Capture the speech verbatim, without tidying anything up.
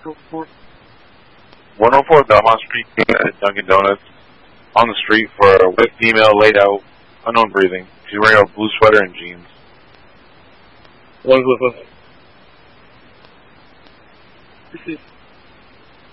one oh four Belmont Street at Dunkin' Donuts. On the street for a wet female laid out, unknown breathing. She's wearing a blue sweater and jeans. One with us. This is